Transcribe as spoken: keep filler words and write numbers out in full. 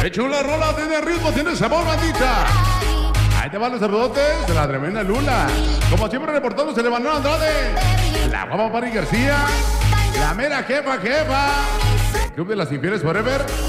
¡Qué chula rola! Tiene ritmo, tiene sabor, bandita. Ahí te van los saludotes de la tremenda Lula. Como siempre reportándose de Manuel Andrade, la guapa Pari García, la mera jefa jefa, el Club de las Infieles Forever.